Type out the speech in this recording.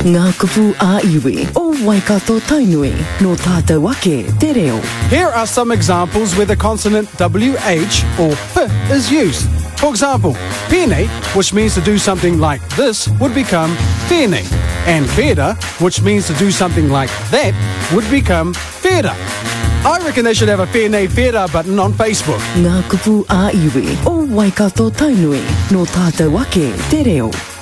Ngā kupu a iwi o Waikato Tainui no tātou ake te reo. Here are some examples where the consonant WH or P is used. For example, pene, which means to do something like this, would become pene. And pera, which means to do something like that, would become pera. I reckon they should have a pene pera button on Facebook. Ngā kupu a iwi o Waikato Tainui no tātou ake te reo.